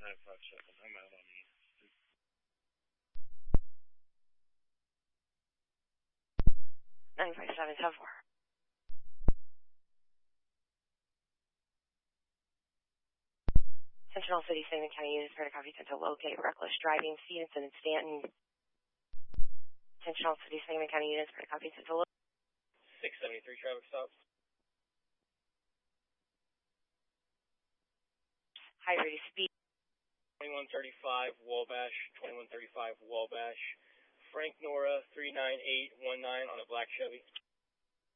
957. I'm out on the 957, 10-4. Central City, Sangamon County units, Prairie Copy, sent to locate reckless driving, Stevenson and Stanton. Central City, Sangamon County units, Prairie Copy, sent to locate. 673 traffic stops. High rate of speed. 2135 Wabash, 2135 Wabash. Frank Nora 39819 on a black Chevy.